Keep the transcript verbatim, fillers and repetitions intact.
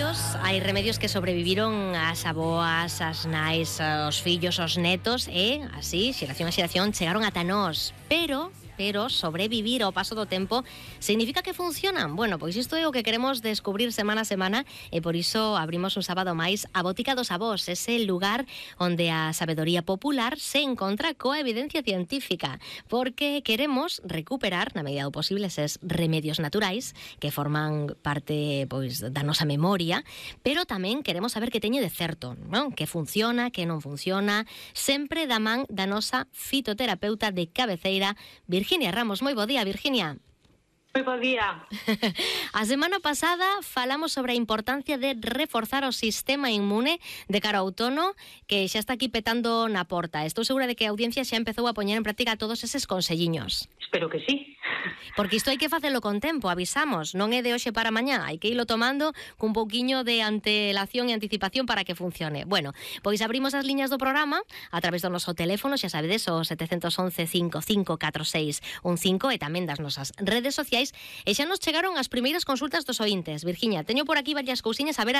remedios, hai remedios que sobreviviron ás aboas, ás nais, aos fillos, aos netos e, así, xeración a xeración, chegaron ata nós. Pero... pero sobrevivir ao paso do tempo significa que funcionan? Bueno, pois isto é o que queremos descubrir semana a semana e por iso abrimos un sábado máis a Botica dos Avós, ese lugar onde a sabedoría popular se encontra coa evidencia científica, porque queremos recuperar, na medida do posible, eses remedios naturais que forman parte pois da nosa memoria, pero tamén queremos saber que teñe de certo, non? Que funciona, que non funciona, sempre da man da nosa fitoterapeuta de cabeceira, Virginia Ramos. Moi bo día, Virginia. Moi bo día. A semana pasada falamos sobre a importancia de reforzar o sistema inmune de cara ao outono, que xa está aquí petando na porta. Estou segura de que a audiencia xa empezou a poñer en práctica todos eses conselliños. Espero que sí. Porque isto hai que facelo con tempo, avisamos, non é de hoxe para mañá, hai que ilo tomando cun pouquiño de antelación e anticipación para que funcione. Bueno, pois abrimos as liñas do programa a través do noso teléfono, xa sabedes, o sete once, cinco cinco catro seis un cinco e tamén das nosas redes sociais, e xa nos chegaron as primeiras consultas dos oíntes. Virginia, teño por aquí varias cousiñas, a ver